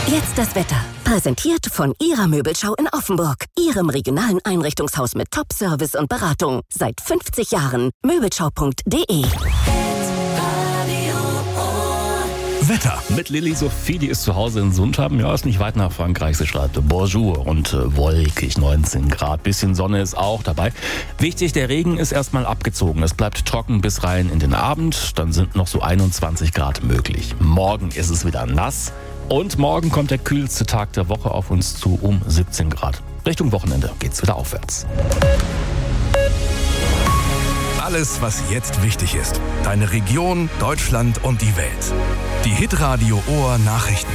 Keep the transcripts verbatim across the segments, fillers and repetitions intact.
Jetzt das Wetter. Präsentiert von Ihrer Möbelschau in Offenburg. Ihrem regionalen Einrichtungshaus mit Top-Service und Beratung. Seit fünfzig Jahren. Möbelschau punkt de. Wetter mit Lilly Sophie, die ist zu Hause in Sundhaben. Ja, ist nicht weit nach Frankreich. Sie schreibt Bonjour und äh, wolkig, neunzehn Grad. Bisschen Sonne ist auch dabei. Wichtig, der Regen ist erstmal abgezogen. Es bleibt trocken bis rein in den Abend. Dann sind noch so einundzwanzig Grad möglich. Morgen ist es wieder nass. Und morgen kommt der kühlste Tag der Woche auf uns zu um siebzehn Grad. Richtung Wochenende geht's wieder aufwärts. Alles, was jetzt wichtig ist. Deine Region, Deutschland und die Welt. Die Hitradio Ohr Nachrichten.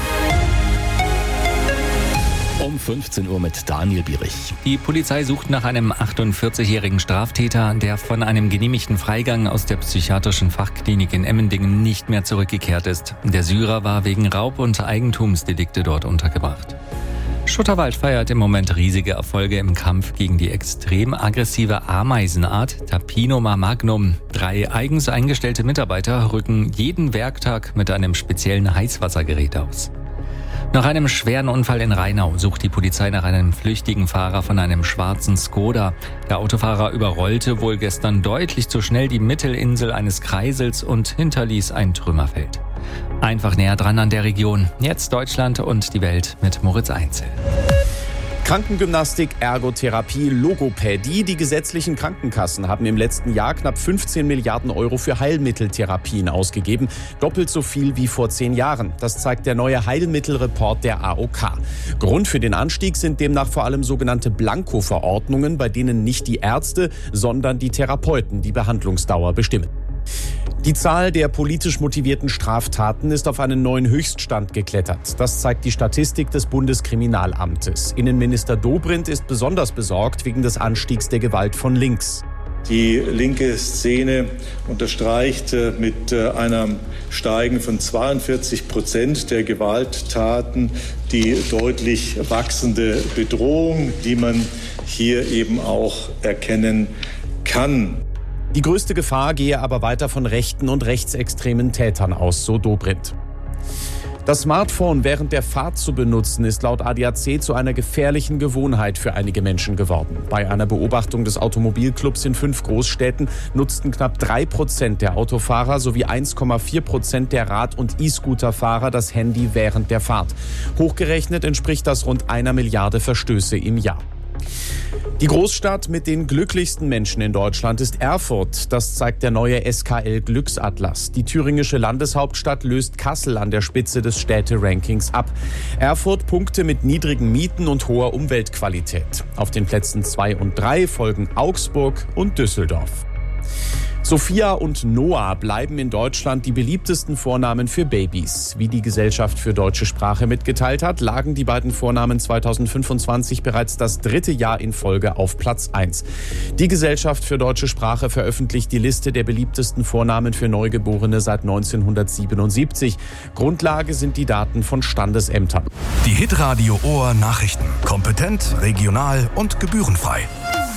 Um fünfzehn Uhr mit Daniel Bierich. Die Polizei sucht nach einem achtundvierzigjährigen Straftäter, der von einem genehmigten Freigang aus der psychiatrischen Fachklinik in Emmendingen nicht mehr zurückgekehrt ist. Der Syrer war wegen Raub- und Eigentumsdelikte dort untergebracht. Schutterwald feiert im Moment riesige Erfolge im Kampf gegen die extrem aggressive Ameisenart Tapinoma magnum. Drei eigens eingestellte Mitarbeiter rücken jeden Werktag mit einem speziellen Heißwassergerät aus. Nach einem schweren Unfall in Rheinau sucht die Polizei nach einem flüchtigen Fahrer von einem schwarzen Skoda. Der Autofahrer überrollte wohl gestern deutlich zu schnell die Mittelinsel eines Kreisels und hinterließ ein Trümmerfeld. Einfach näher dran an der Region. Jetzt Deutschland und die Welt mit Moritz Einzel. Krankengymnastik, Ergotherapie, Logopädie. Die gesetzlichen Krankenkassen haben im letzten Jahr knapp fünfzehn Milliarden Euro für Heilmitteltherapien ausgegeben. Doppelt so viel wie vor zehn Jahren. Das zeigt der neue Heilmittelreport der A O K. Grund für den Anstieg sind demnach vor allem sogenannte Blanko-Verordnungen, bei denen nicht die Ärzte, sondern die Therapeuten die Behandlungsdauer bestimmen. Die Zahl der politisch motivierten Straftaten ist auf einen neuen Höchststand geklettert. Das zeigt die Statistik des Bundeskriminalamtes. Innenminister Dobrindt ist besonders besorgt wegen des Anstiegs der Gewalt von links. Die linke Szene unterstreicht mit einem Steigen von zweiundvierzig Prozent der Gewalttaten die deutlich wachsende Bedrohung, die man hier eben auch erkennen kann. Die größte Gefahr gehe aber weiter von rechten und rechtsextremen Tätern aus, so Dobrindt. Das Smartphone während der Fahrt zu benutzen, ist laut A D A C zu einer gefährlichen Gewohnheit für einige Menschen geworden. Bei einer Beobachtung des Automobilclubs in fünf Großstädten nutzten knapp drei Prozent der Autofahrer sowie eins Komma vier Prozent der Rad- und E-Scooter-Fahrer das Handy während der Fahrt. Hochgerechnet entspricht das rund einer Milliarde Verstöße im Jahr. Die Großstadt mit den glücklichsten Menschen in Deutschland ist Erfurt. Das zeigt der neue S K L-Glücksatlas. Die thüringische Landeshauptstadt löst Kassel an der Spitze des Städte-Rankings ab. Erfurt punkte mit niedrigen Mieten und hoher Umweltqualität. Auf den Plätzen zwei und drei folgen Augsburg und Düsseldorf. Sophia und Noah bleiben in Deutschland die beliebtesten Vornamen für Babys. Wie die Gesellschaft für deutsche Sprache mitgeteilt hat, lagen die beiden Vornamen zweitausendfünfundzwanzig bereits das dritte Jahr in Folge auf Platz eins. Die Gesellschaft für deutsche Sprache veröffentlicht die Liste der beliebtesten Vornamen für Neugeborene seit neunzehnhundertsiebenundsiebzig. Grundlage sind die Daten von Standesämtern. Die Hitradio Ohr Nachrichten. Kompetent, regional und gebührenfrei.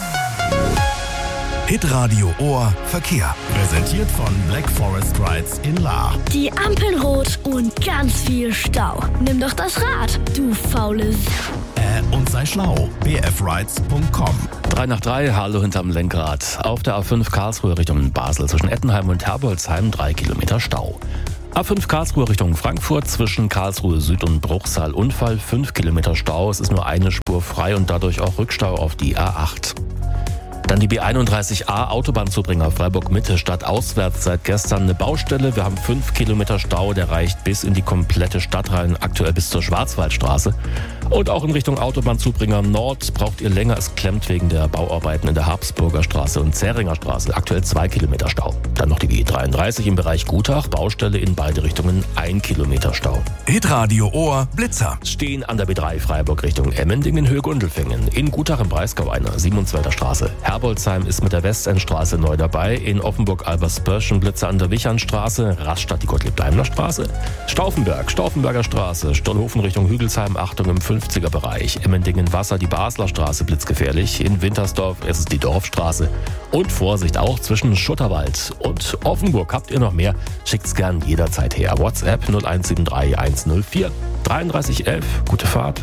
Hitradio Ohr Verkehr. Präsentiert von Black Forest Rides in Lahr. Die Ampel rot und ganz viel Stau. Nimm doch das Rad, du faules. Äh, und sei schlau. b f rides punkt com. Drei nach drei, hallo hinterm Lenkrad. Auf der A fünf Karlsruhe Richtung Basel zwischen Ettenheim und Herbolzheim drei Kilometer Stau. A fünf Karlsruhe Richtung Frankfurt zwischen Karlsruhe Süd und Bruchsal Unfall fünf Kilometer Stau. Es ist nur eine Spur frei und dadurch auch Rückstau auf die A acht. Dann die B einunddreißig A Autobahnzubringer Freiburg-Mitte stadtauswärts seit gestern eine Baustelle. Wir haben fünf Kilometer Stau, der reicht bis in die komplette Stadt rein, aktuell bis zur Schwarzwaldstraße. Und auch in Richtung Autobahnzubringer Nord braucht ihr länger. Es klemmt wegen der Bauarbeiten in der Habsburger Straße und Zähringer Straße. Aktuell zwei Kilometer Stau. Dann noch die B dreiunddreißig im Bereich Gutach. Baustelle in beide Richtungen, ein Kilometer Stau. Hitradio Ohr Blitzer. Stehen an der B drei Freiburg Richtung Emmendingen, Höhe Gundelfingen. In Gutach im Breisgau einer, Siemenswälder Straße. Herbolzheim ist mit der Westendstraße neu dabei. In Offenburg-Albersbörschen Blitzer an der Wichernstraße. Rastatt die Gottlieb-Daimler Straße. Stauffenberg, Stauffenberger Straße. Stollhofen Richtung Hügelsheim, Achtung im fünf fünfziger Bereich. Emmendingen Wasser, die Basler Straße blitzgefährlich. In Wintersdorf ist es die Dorfstraße. Und Vorsicht auch zwischen Schutterwald und Offenburg. Habt ihr noch mehr? Schickt's gern jederzeit her. WhatsApp null eins sieben drei eins null vier dreiunddreißig elf. Gute Fahrt.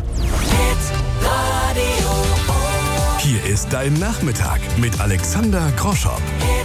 Hier ist dein Nachmittag mit Alexander Groschow.